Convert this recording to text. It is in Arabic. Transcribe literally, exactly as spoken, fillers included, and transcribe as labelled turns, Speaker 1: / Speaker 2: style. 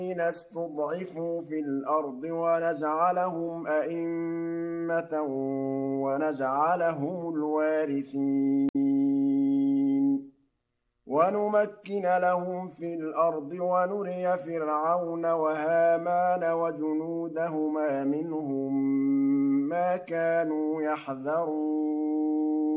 Speaker 1: اسْتُضْعِفُوا فِي الْأَرْضِ وَنَجْعَلَهُمْ أَئِمَّةً وَنَجْعَلَهُمُ الْوَارِثِينَ وَنُمَكِّنَ لَهُمْ فِي الْأَرْضِ وَنُرِيَ فِرْعَوْنَ وَهَامَانَ وَجُنُودَهُمَا مِنْهُم مَّا كَانُوا يَحْذَرُونَ